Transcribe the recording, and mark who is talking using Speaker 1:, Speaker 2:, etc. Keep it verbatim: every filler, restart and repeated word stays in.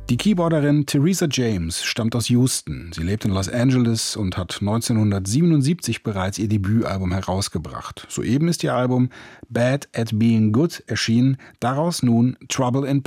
Speaker 1: Die Keyboarderin Theresa James stammt aus Houston. Sie lebt in Los Angeles und hat neunzehnhundertsiebenundsiebzig bereits ihr Debütalbum herausgebracht. Soeben ist ihr Album Bad at Being Good erschienen, daraus nun Trouble in